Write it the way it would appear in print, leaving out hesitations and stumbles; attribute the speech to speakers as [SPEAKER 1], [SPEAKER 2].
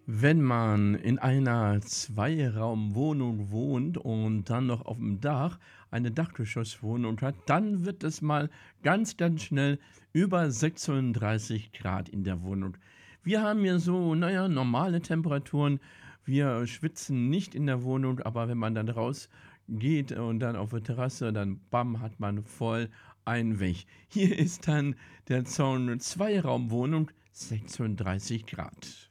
[SPEAKER 1] Wenn man in einer Zweiraumwohnung wohnt und dann noch auf dem Dach eine Dachgeschosswohnung hat, dann wird es mal ganz schnell über 36 Grad in der Wohnung. Wir haben hier so, naja, normale Temperaturen. Wir schwitzen nicht in der Wohnung, aber wenn man dann rausgeht und dann auf die Terrasse, dann bam, hat man voll einen weg. Hier ist dann der Zaun Zweiraumwohnung, 36 Grad.